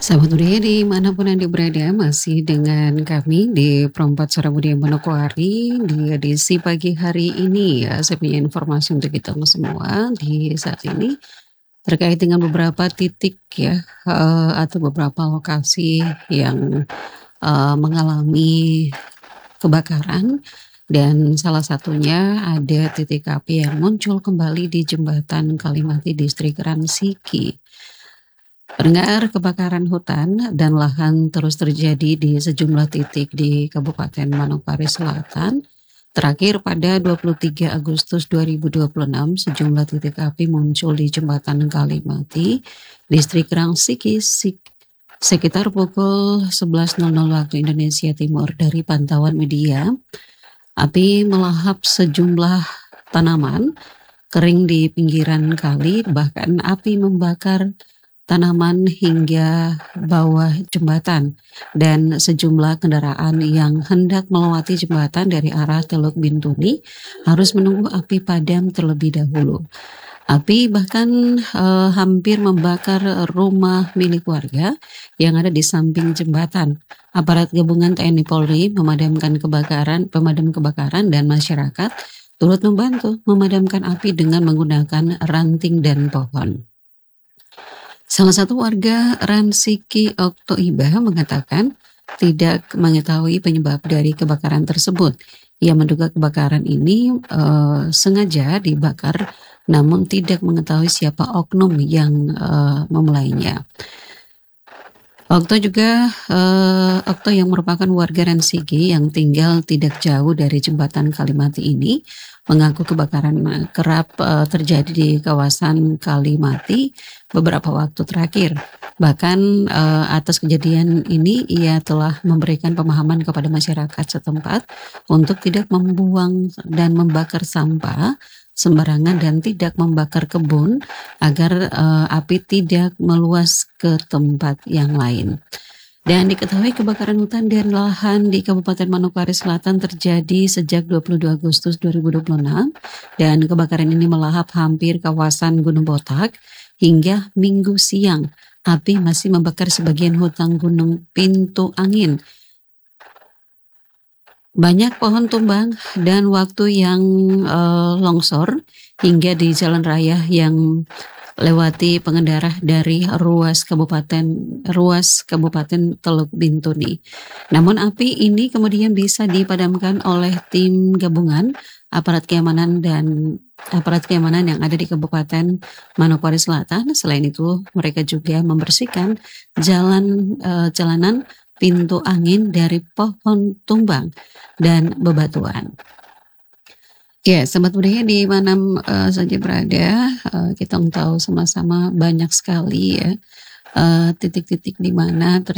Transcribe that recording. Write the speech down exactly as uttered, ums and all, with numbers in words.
Selamat sore dimanapun Anda berada, masih dengan kami di Perempat Suara Budi Manokwari di edisi pagi hari ini ya. Saya punya informasi untuk kita semua di saat ini terkait dengan beberapa titik ya, eee, atau beberapa lokasi yang, eee, mengalami kebakaran dan salah satunya ada titik api yang muncul kembali di Jembatan Kalimati Distrik Ransiki. Pendengar, kebakaran hutan dan lahan terus terjadi di sejumlah titik di Kabupaten Manokwari Selatan. Terakhir pada dua puluh tiga Agustus dua ribu dua puluh enam, sejumlah titik api muncul di Jembatan Kalimati, Distrik Ransiki, Sik- sekitar pukul sebelas waktu Indonesia Timur. Dari pantauan media, api melahap sejumlah tanaman kering di pinggiran kali, bahkan api membakar tanaman hingga bawah jembatan dan sejumlah kendaraan yang hendak melewati jembatan dari arah Teluk Bintuni harus menunggu api padam terlebih dahulu. Api bahkan eh, hampir membakar rumah milik warga yang ada di samping jembatan. Aparat gabungan T N I Polri memadamkan kebakaran, pemadam kebakaran dan masyarakat turut membantu memadamkan api dengan menggunakan ranting dan pohon. Salah satu warga Ransiki Oktoiba mengatakan tidak mengetahui penyebab dari kebakaran tersebut. Ia menduga kebakaran ini eh, sengaja dibakar namun tidak mengetahui siapa oknum yang eh, memulainya. Okto juga eh, Okto yang merupakan warga Ransiki yang tinggal tidak jauh dari jembatan Kalimati ini mengaku kebakaran eh, kerap eh, terjadi di kawasan Kalimati beberapa waktu terakhir. Bahkan eh, atas kejadian ini ia telah memberikan pemahaman kepada masyarakat setempat untuk tidak membuang dan membakar sampah sembarangan dan tidak membakar kebun agar eh, api tidak meluas ke tempat yang lain. Dan diketahui kebakaran hutan dan lahan di Kabupaten Manokwari Selatan terjadi sejak dua puluh dua Agustus dua ribu dua puluh enam dan kebakaran ini melahap hampir kawasan Gunung Botak hingga Minggu siang. Api masih membakar sebagian hutan Gunung Pintu Angin. Banyak pohon tumbang dan waktu yang uh, longsor hingga di jalan raya yang lewati pengendara dari ruas kabupaten ruas kabupaten Teluk Bintuni. Namun api ini kemudian bisa dipadamkan oleh tim gabungan aparat keamanan dan aparat keamanan yang ada di Kabupaten Manokwari Selatan. Selain itu, mereka juga membersihkan jalan uh, jalanan pintu angin dari pohon tumbang dan bebatuan. Ya, sobat budaya di mana uh, saja berada, uh, kita tahu sama-sama banyak sekali ya uh, titik-titik di mana terjadi